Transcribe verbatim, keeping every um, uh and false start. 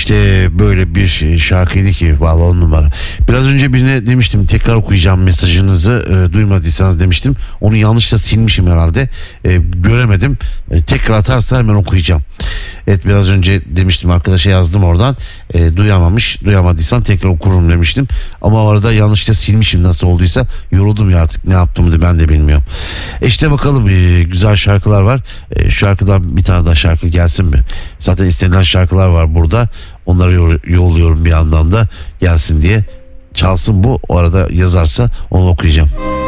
İşte böyle bir şarkıydı ki vallahi on numara. Biraz önce birine demiştim tekrar okuyacağım mesajınızı, e, duymadıysanız demiştim. Onu yanlışla silmişim herhalde. E, göremedim. E, tekrar atarsa hemen okuyacağım. Evet, biraz önce demiştim, arkadaşa yazdım oradan. E, duyamamış. Duyamadıysan tekrar okurum demiştim. Ama arada yanlışla silmişim, nasıl olduysa. Yoruldum ya, artık ne yaptığımı ben de bilmiyorum. E işte bakalım, e, güzel şarkılar var. E, şarkıdan bir tane daha şarkı gelsin mi? Zaten istenilen şarkılar var burada. Onları yolluyorum bir yandan da, gelsin diye. Çalsın bu. O arada yazarsa onu okuyacağım.